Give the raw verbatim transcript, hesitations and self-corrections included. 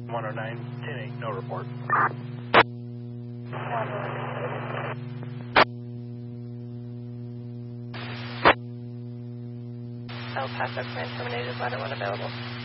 one oh nine, ten eight, no report. El Paso plan terminated, ladder one available.